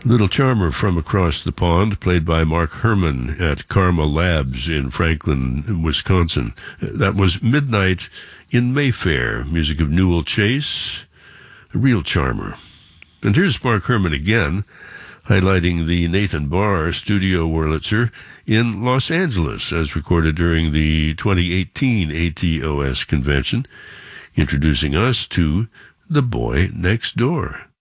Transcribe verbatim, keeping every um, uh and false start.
Little Charmer from Across the Pond, played by Mark Herman at Karma Labs in Franklin, Wisconsin. That was Midnight in Mayfair, music of Newell Chase, The Real Charmer. And here's Mark Herman again, highlighting the Nathan Barr Studio Wurlitzer in Los Angeles, as recorded during the twenty eighteen A T O S convention, introducing us to The Boy Next Door.